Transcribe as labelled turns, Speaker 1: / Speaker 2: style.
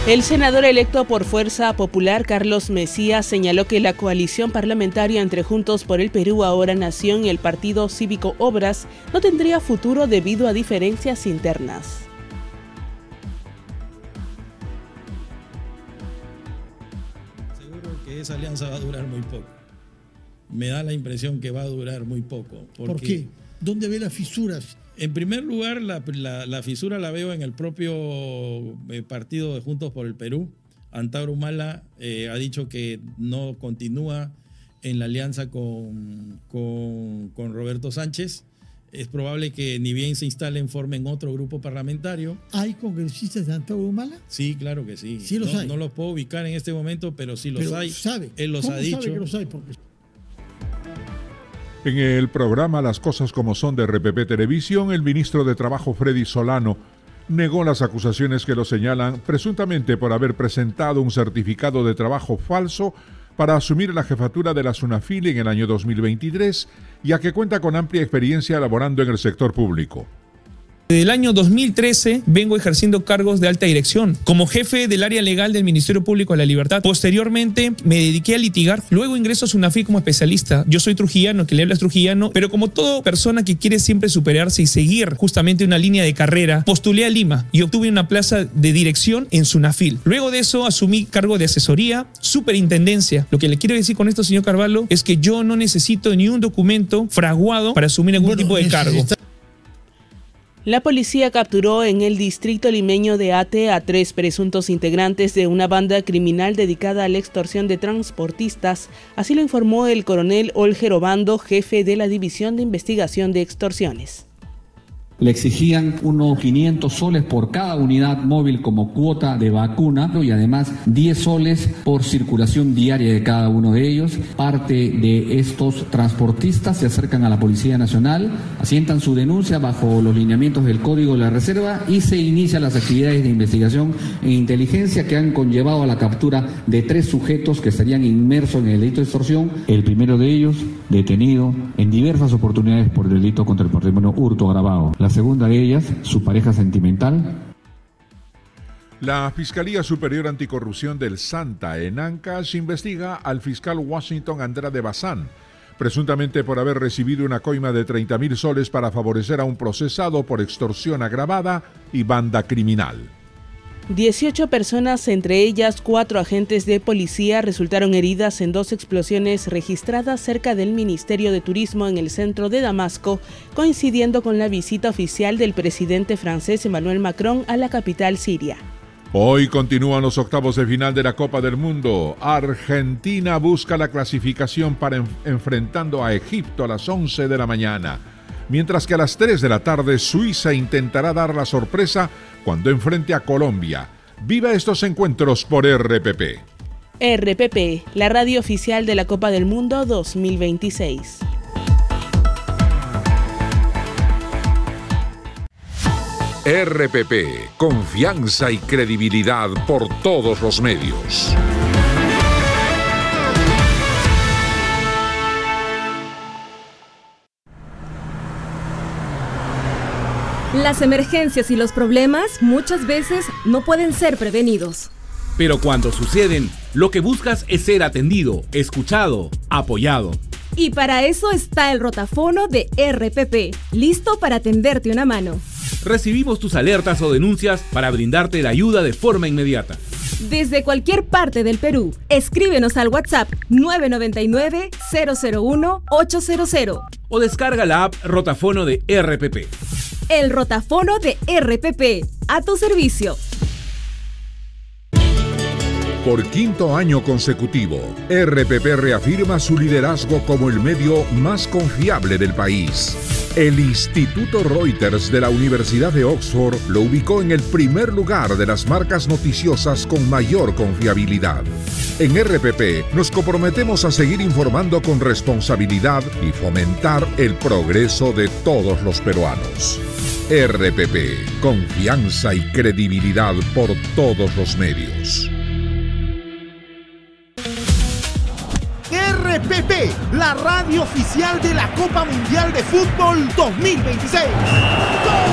Speaker 1: El senador electo por Fuerza Popular, Carlos Mesías, señaló que la coalición parlamentaria entre Juntos por el Perú, Ahora Nación y el Partido Cívico Obras no tendría futuro debido a diferencias internas.
Speaker 2: Seguro que esa alianza va a durar muy poco. Me da la impresión que va a durar muy poco.
Speaker 3: ¿Por qué? ¿Dónde ve las fisuras?
Speaker 2: En primer lugar, la fisura la veo en el propio partido de Juntos por el Perú. Antauro Humala ha dicho que no continúa en la alianza con Roberto Sánchez. Es probable que ni bien se instalen, formen otro grupo parlamentario.
Speaker 3: ¿Hay congresistas de Antauro Humala?
Speaker 2: Sí, claro que sí.
Speaker 3: Sí los hay.
Speaker 2: No los puedo ubicar en este momento, pero sí los hay.
Speaker 3: Sabe.
Speaker 2: Él los ha dicho.
Speaker 3: ¿Cómo sabe que los hay? Porque...
Speaker 4: En el programa Las Cosas Como Son de RPP Televisión, el ministro de Trabajo Freddy Solano negó las acusaciones que lo señalan presuntamente por haber presentado un certificado de trabajo falso para asumir la jefatura de la SUNAFIL en el año 2023, ya que cuenta con amplia experiencia laborando en el sector público.
Speaker 5: Desde el año 2013 vengo ejerciendo cargos de alta dirección como jefe del área legal del Ministerio Público de la Libertad. Posteriormente me dediqué a litigar, luego ingreso a SUNAFIL como especialista. Yo soy trujillano, que le habla es trujillano, pero como toda persona que quiere siempre superarse y seguir justamente una línea de carrera, postulé a Lima y obtuve una plaza de dirección en SUNAFIL. Luego de eso asumí cargo de asesoría, superintendencia. Lo que le quiero decir con esto, señor Carvalho, es que yo no necesito ni un documento fraguado para asumir algún tipo de cargo.
Speaker 1: La policía capturó en el distrito limeño de Ate a 3 presuntos integrantes de una banda criminal dedicada a la extorsión de transportistas. Así lo informó el coronel Olger Obando, jefe de la División de Investigación de Extorsiones.
Speaker 6: Le exigían unos 500 soles por cada unidad móvil como cuota de vacuna y además 10 soles por circulación diaria de cada uno de ellos. Parte de estos transportistas se acercan a la Policía Nacional, asientan su denuncia bajo los lineamientos del Código de la Reserva y se inician las actividades de investigación e inteligencia que han conllevado a la captura de 3 sujetos que estarían inmersos en el delito de extorsión. El primero de ellos detenido en diversas oportunidades por el delito contra el patrimonio hurto agravado. La segunda de ellas, su pareja sentimental.
Speaker 4: La Fiscalía Superior Anticorrupción del Santa en Ancash investiga al fiscal Washington Andrade Bazán, presuntamente por haber recibido una coima de 30.000 soles para favorecer a un procesado por extorsión agravada y banda criminal.
Speaker 1: 18 personas, entre ellas 4 agentes de policía, resultaron heridas en 2 explosiones registradas cerca del Ministerio de Turismo en el centro de Damasco, coincidiendo con la visita oficial del presidente francés Emmanuel Macron a la capital siria.
Speaker 4: Hoy continúan los octavos de final de la Copa del Mundo. Argentina busca la clasificación para enfrentando a Egipto a las 11 de la mañana. Mientras que a las 3 de la tarde Suiza intentará dar la sorpresa cuando enfrente a Colombia. Viva estos encuentros por RPP.
Speaker 1: RPP, la radio oficial de la Copa del Mundo 2026.
Speaker 7: RPP, confianza y credibilidad por todos los medios.
Speaker 8: Las emergencias y los problemas muchas veces no pueden ser prevenidos.
Speaker 9: Pero cuando suceden, lo que buscas es ser atendido, escuchado, apoyado.
Speaker 8: Y para eso está el rotafono de RPP, listo para tenderte una mano.
Speaker 9: Recibimos tus alertas o denuncias para brindarte la ayuda de forma inmediata.
Speaker 8: Desde cualquier parte del Perú, escríbenos al WhatsApp 999-001-800.
Speaker 9: O descarga la app Rotafono de RPP.
Speaker 8: El rotafono de RPP, a tu servicio.
Speaker 7: Por 5º año consecutivo, RPP reafirma su liderazgo como el medio más confiable del país. El Instituto Reuters de la Universidad de Oxford lo ubicó en el primer lugar de las marcas noticiosas con mayor confiabilidad. En RPP nos comprometemos a seguir informando con responsabilidad y fomentar el progreso de todos los peruanos. RPP, confianza y credibilidad por todos los medios.
Speaker 10: RPP, la radio oficial de la Copa Mundial de Fútbol 2026.